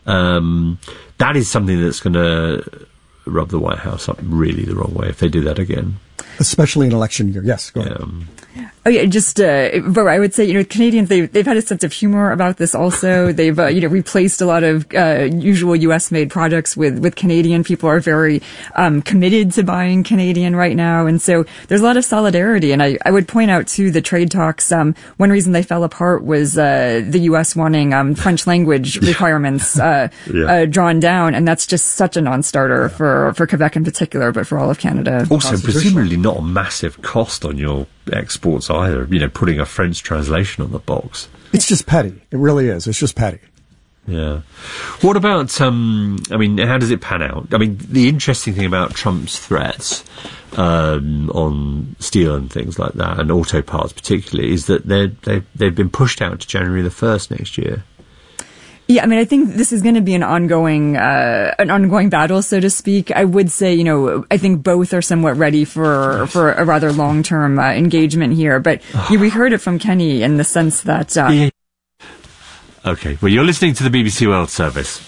That is something that's going to rub the White House up really the wrong way if they do that again. Especially in election year. Yes, go ahead. Oh yeah, just, I would say, Canadians, they've had a sense of humor about this also. They've, replaced a lot of, usual US-made products with Canadian. People are very, committed to buying Canadian right now. And so there's a lot of solidarity. And I would point out too, the trade talks, one reason they fell apart was, the US wanting, French language requirements, drawn down. And that's just such a non-starter for Quebec in particular, but for all of Canada. Also, presumably not a massive cost on your exports either, putting a French translation on the box. It's just petty. It really is. It's just petty. Yeah. What about, how does it pan out? The interesting thing about Trump's threats on steel and things like that, and auto parts particularly, is that they've been pushed out to January the 1st next year. Yeah, I think this is going to be an ongoing battle, so to speak. I would say, I think both are somewhat ready for a rather long-term engagement here. But we heard it from Kenny in the sense that. Okay, well, you're listening to the BBC World Service.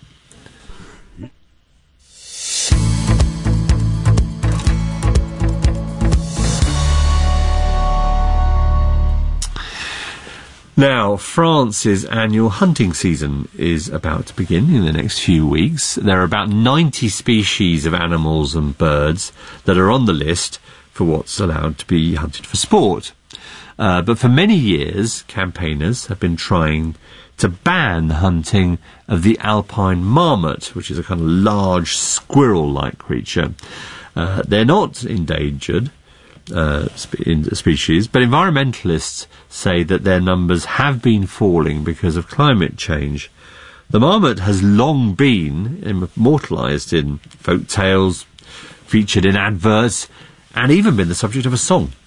Now, France's annual hunting season is about to begin in the next few weeks. There are about 90 species of animals and birds that are on the list for what's allowed to be hunted for sport. But for many years, campaigners have been trying to ban hunting of the alpine marmot, which is a kind of large squirrel-like creature. They're not endangered species, but environmentalists say that their numbers have been falling because of climate change. The marmot has long been immortalised in folk tales, featured in adverts, and even been the subject of a song.